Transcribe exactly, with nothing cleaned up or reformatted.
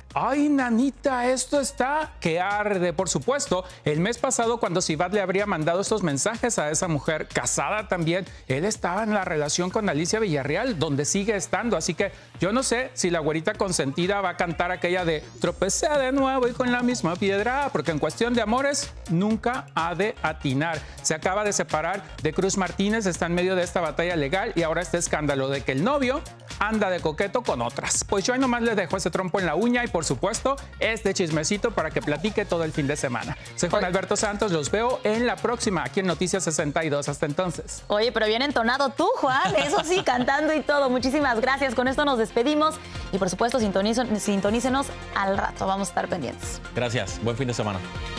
Ay, nanita, esto está que arde. Por supuesto, el mes pasado cuando Sivat le habría mandado estos mensajes a esa mujer casada también, él estaba en la relación con Alicia Villarreal, donde sigue estando. Así que yo no sé si la güerita consentida va a cantar aquella de tropecé de nuevo y con la misma piedra, porque en cuestión de amores nunca ha de atinar. Se acaba de separar de Cruz Martínez, está en medio de esta batalla legal y ahora este escándalo de que el novio anda de coqueto con otras. Pues yo ahí nomás les dejo ese trompo en la uña y por supuesto este chismecito para que platique todo el fin de semana. Soy Juan Alberto Santos, los veo en la próxima aquí en Noticias sesenta y dos. Hasta entonces. Oye, pero bien entonado tú, Juan, eso sí, cantando y todo. Muchísimas gracias, con esto nos despedimos y por supuesto sintonícenos al rato, vamos a estar pendientes. Gracias, buen fin de semana.